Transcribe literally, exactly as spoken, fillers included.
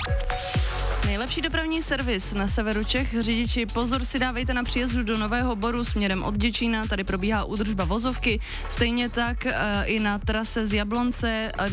Nejlepší dopravní servis na severu Čech. Řidiči, pozor si dávejte na příjezdu do Nového Boru směrem od Děčína, tady probíhá údržba vozovky. Stejně tak e, i na trase z Jablonce